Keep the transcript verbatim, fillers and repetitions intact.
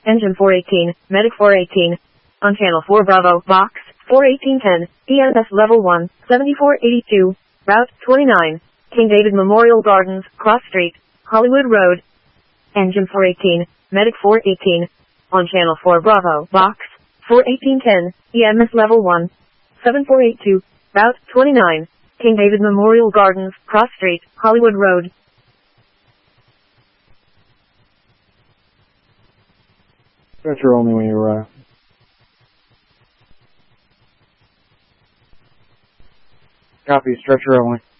Engine four eighteen, Medic four eighteen. On Channel four Bravo, Box four eighteen ten, E M S Level one, seventy-four eighty-two, Route twenty-nine, King David Memorial Gardens, Cross Street, Hollywood Road. Engine four eighteen, Medic four eighteen. On Channel four Bravo, Box four eighteen ten, E M S Level one, seventy-four eighty-two, Route twenty-nine, King David Memorial Gardens, Cross Street, Hollywood Road. Stretcher only when you arrive. Copy, stretcher only.